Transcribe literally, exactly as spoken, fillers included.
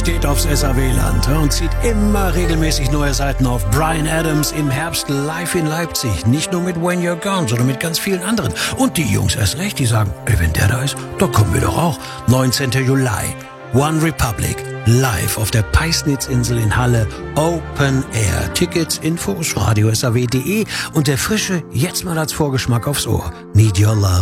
steht aufs S A W-Land und zieht immer regelmäßig neue Seiten auf. Bryan Adams im Herbst live in Leipzig. Nicht nur mit When You're Gone, sondern mit ganz vielen anderen. Und die Jungs erst recht, die sagen, ey, wenn der da ist, da kommen wir doch auch. neunzehnten Juli. One Republic. Live auf der Peisnitzinsel in Halle. Open Air. Tickets, Infos, radio s a w punkt d e und der frische, jetzt mal als Vorgeschmack aufs Ohr. Need Your Love.